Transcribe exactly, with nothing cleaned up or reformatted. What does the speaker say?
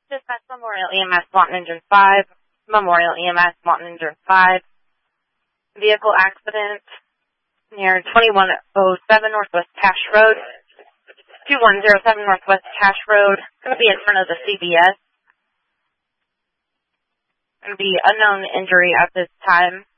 Dispatch Memorial E M S, Swanton Engine five. Memorial E M S, Swanton Engine five. Vehicle accident near twenty-one oh seven Northwest Cash Road. two one zero seven Northwest Cash Road. Going to be in front of the C B S. Going to be unknown injury at this time.